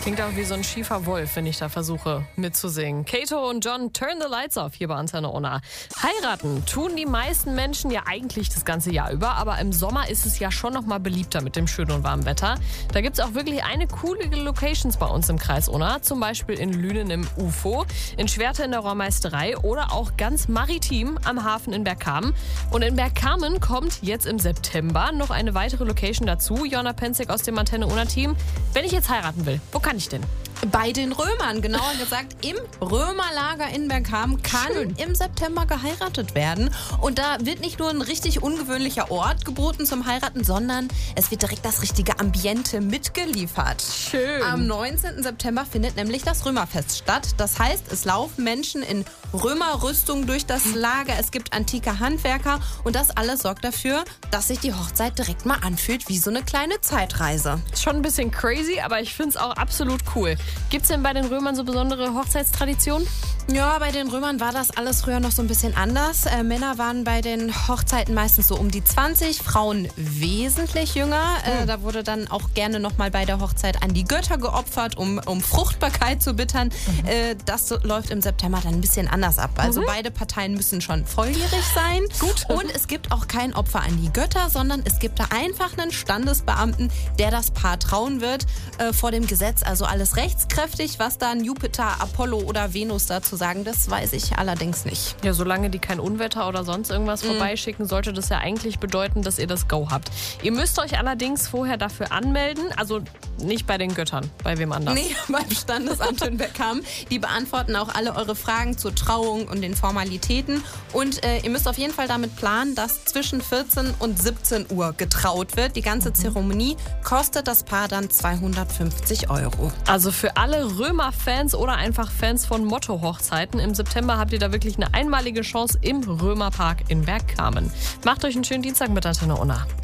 Klingt auch wie so ein schiefer Wolf, wenn ich da versuche mitzusingen. Kato und John, Turn the Lights Off hier bei Antenne Unna. Heiraten tun die meisten Menschen ja eigentlich das ganze Jahr über, aber im Sommer ist es ja schon noch mal beliebter mit dem schönen und warmen Wetter. Da gibt es auch wirklich coole Locations bei uns im Kreis Unna, zum Beispiel in Lünen im UFO, in Schwerte in der Rohrmeisterei oder auch ganz maritim am Hafen in Bergkamen. Und in Bergkamen kommt jetzt im September noch eine weitere Location dazu. Jonna Penzig aus dem Antenne Unna Team. Wenn ich jetzt heiraten will, wo kann ich denn? Bei den Römern, genauer gesagt im Römerlager in Bergkamen kann im September geheiratet werden. Und da wird nicht nur ein richtig ungewöhnlicher Ort geboten zum Heiraten, sondern es wird direkt das richtige Ambiente mitgeliefert. Schön. Am 19. September findet nämlich das Römerfest statt. Das heißt, es laufen Menschen in Römerrüstung durch das Lager. Es gibt antike Handwerker und das alles sorgt dafür, dass sich die Hochzeit direkt mal anfühlt wie so eine kleine Zeitreise. Schon ein bisschen crazy, aber ich finde es auch absolut cool. Gibt es denn bei den Römern so besondere Hochzeitstraditionen? Ja, bei den Römern war das alles früher noch so ein bisschen anders. Männer waren bei den Hochzeiten meistens so um die 20, Frauen wesentlich jünger. Da wurde dann auch gerne nochmal bei der Hochzeit an die Götter geopfert, um Fruchtbarkeit zu bittern. Das läuft im September dann ein bisschen anders ab. Also beide Parteien müssen schon volljährig sein. Gut. Und es gibt auch kein Opfer an die Götter, sondern es gibt da einfach einen Standesbeamten, der das Paar trauen wird vor dem Gesetz. Also alles rechtskräftig. Was dann Jupiter, Apollo oder Venus dazu sagen, das weiß ich allerdings nicht. Ja, solange die kein Unwetter oder sonst irgendwas vorbeischicken, sollte das ja eigentlich bedeuten, dass ihr das Go habt. Ihr müsst euch allerdings vorher dafür anmelden, also nicht bei den Göttern, bei wem anders. Nee, beim Standesamt in Bergkamen. Die beantworten auch alle eure Fragen zur Trauung und den Formalitäten. Und ihr müsst auf jeden Fall damit planen, dass zwischen 14 und 17 Uhr getraut wird. Die ganze Zeremonie kostet das Paar dann 250 €. Also für alle Römer-Fans oder einfach Fans von Motto-Hochzeiten, im September habt ihr da wirklich eine einmalige Chance im Römerpark in Bergkamen. Macht euch einen schönen Dienstag mit Antenne Unna.